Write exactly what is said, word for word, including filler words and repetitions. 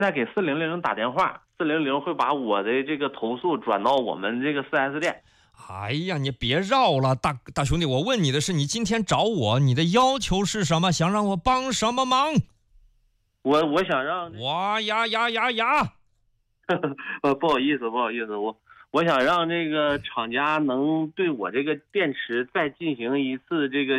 再给四零零打电话，四零零会把我的这个投诉转到我们这个 四 S 店。 哎呀，你别绕了，大大兄弟，我问你的是，你今天找我，你的要求是什么？想让我帮什么忙？ 我我想让哇呀呀呀呀！ 呃，不好意思，不好意思，我我想让这个厂家能对我这个电池再进行一次这个